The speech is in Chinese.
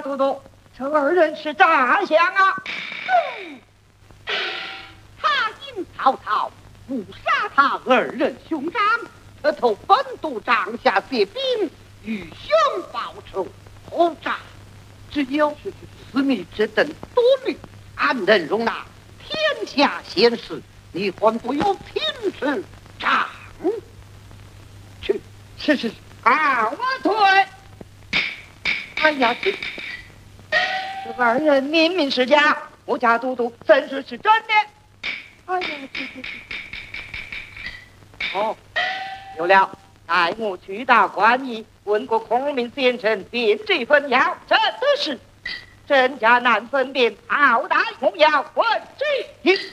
都督，这二人是诈降啊！ 他因曹操误杀他二人兄长，特投本督帐下借兵，与兄报仇，后诈。只有此女之等多虑，安能容纳天下贤士？你还不有平时长去？ 是，好，我退。哎呀，这二人明明是假，我家都督怎说是真的？哎呀，哦，有了，待我去到官驿，问过孔明先生，便这份药真的是真假难分辨，好歹红药问之一。